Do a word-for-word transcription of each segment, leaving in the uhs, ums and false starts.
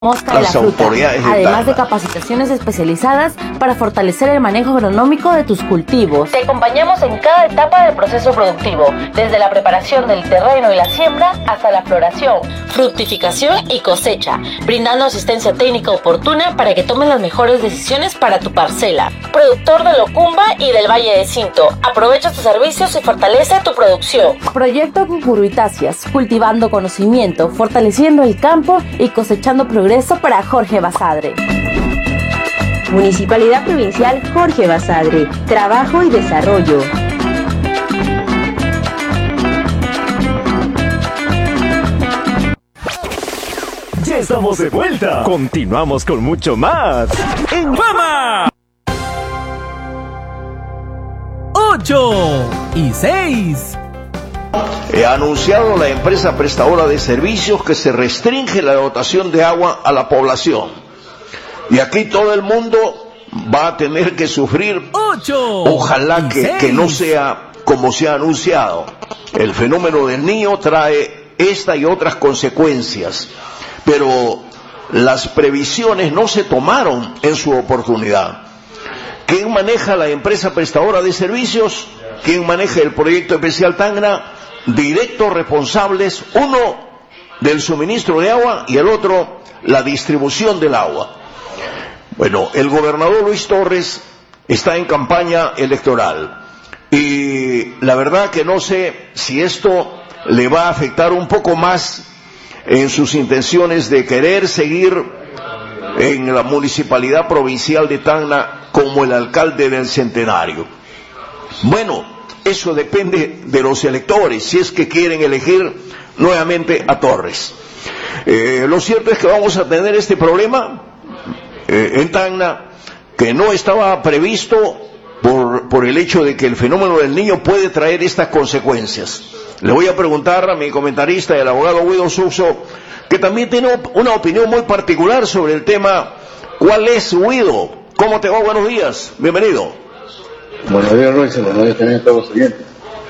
mosca de la fruta, además de capacitaciones especializadas para fortalecer el manejo agronómico de tus cultivos. Te acompañamos en cada etapa del proceso productivo, desde la preparación del terreno y la siembra hasta la floración, fructificación y cosecha, brindando asistencia técnica oportuna para que tomes las mejores decisiones para tu parcela. Productor de Locumba y del Valle de Cinto, aprovecha tus servicios y fortalece tu producción. Proyecto Cucuruitáceas, cultivando conocimiento, fortaleciendo el campo y cosechando progreso para Jorge Basadre. Municipalidad Provincial Jorge Basadre, trabajo y desarrollo. Ya estamos de vuelta. Continuamos con mucho más en Fama. ocho y seis. Ha anunciado la empresa prestadora de servicios que se restringe la dotación de agua a la población. Y aquí todo el mundo va a tener que sufrir. Ocho Ojalá que, que no sea como se ha anunciado. El fenómeno del Niño trae esta y otras consecuencias, pero las previsiones no se tomaron en su oportunidad. ¿Quién maneja la empresa prestadora de servicios? ¿Quién maneja el proyecto especial Tacna? Directos responsables, uno del suministro de agua y el otro la distribución del agua. Bueno, el gobernador Luis Torres está en campaña electoral y la verdad que no sé si esto le va a afectar un poco más en sus intenciones de querer seguir en la municipalidad provincial de Tacna como el alcalde del Centenario. Bueno, eso depende de los electores, si es que quieren elegir nuevamente a Torres. Eh, lo cierto es que vamos a tener este problema eh, en Tacna, que no estaba previsto por, por el hecho de que el fenómeno del Niño puede traer estas consecuencias. Le voy a preguntar a mi comentarista, el abogado Guido Suso, que también tiene una opinión muy particular sobre el tema. ¿Cuál es, Guido? ¿Cómo te va? Buenos días, bienvenido. Buenos días, Royce. Buenos días también a todos los oyentes.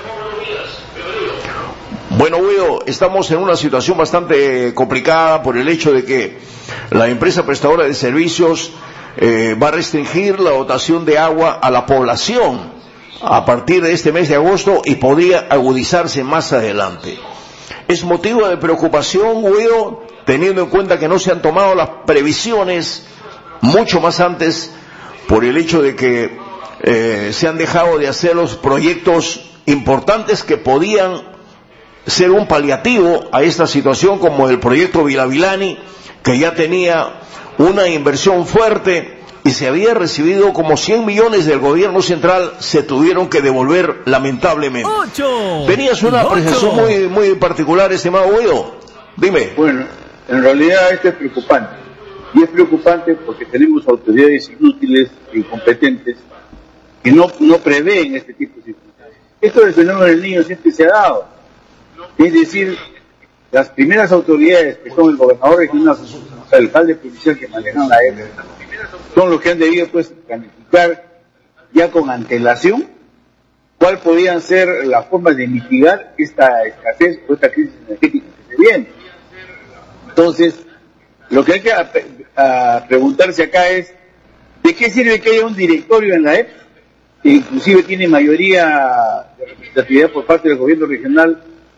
Bueno, Guido, estamos en una situación bastante complicada por el hecho de que la empresa prestadora de servicios eh, va a restringir la dotación de agua a la población a partir de este mes de agosto y podría agudizarse más adelante. ¿Es motivo de preocupación, Guido, teniendo en cuenta que no se han tomado las previsiones mucho más antes por el hecho de que Eh, se han dejado de hacer los proyectos importantes que podían ser un paliativo a esta situación, como el proyecto Vilavilani, que ya tenía una inversión fuerte y se había recibido como cien millones del gobierno central, se tuvieron que devolver lamentablemente? Ocho, Tenías una apreciación muy, muy particular, estimado Guido. Dime. Bueno, en realidad esto es preocupante. Y es preocupante porque tenemos autoridades inútiles e incompetentes que no, no prevén este tipo de circunstancias. Esto del fenómeno del Niño siempre se ha dado. Es decir, las primeras autoridades, que son el gobernador regional, el alcalde provincial que manejan la E P E, son los que han debido pues planificar ya con antelación cuál podían ser las formas de mitigar esta escasez o esta crisis energética que se viene. Entonces, lo que hay que a, a preguntarse acá es, ¿de qué sirve que haya un directorio en la E P E? Que inclusive tiene mayoría de representatividad por parte del gobierno regional,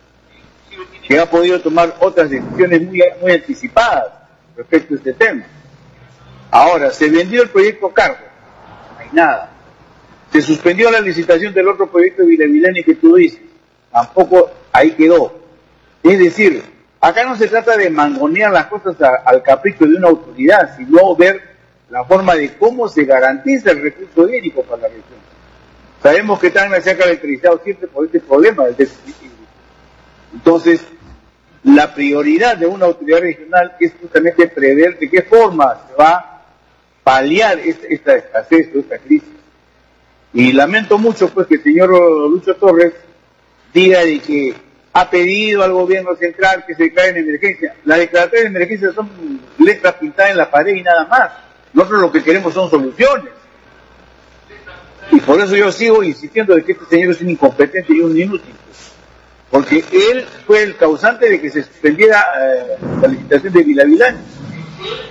que ha podido tomar otras decisiones muy, muy anticipadas respecto a este tema. Ahora, se vendió el proyecto Cargo, no hay nada. Se suspendió la licitación del otro proyecto de Vilavilani que tú dices, tampoco ahí quedó. Es decir, acá no se trata de mangonear las cosas a, al capricho de una autoridad, sino ver la forma de cómo se garantiza el recurso hídrico para la región. Sabemos que Tacna se ha caracterizado siempre por este problema del déficit hídrico. Entonces, la prioridad de una autoridad regional es justamente prever de qué forma se va a paliar esta, esta escasez o esta crisis. Y lamento mucho pues que el señor Lucho Torres diga de que ha pedido al gobierno central que se declare en emergencia. Las declaratorias de emergencia son letras pintadas en la pared y nada más. Nosotros lo que queremos son soluciones. Y por eso yo sigo insistiendo de que este señor es un incompetente y un inútil. Porque él fue el causante de que se suspendiera eh, la licitación de Vilavilani.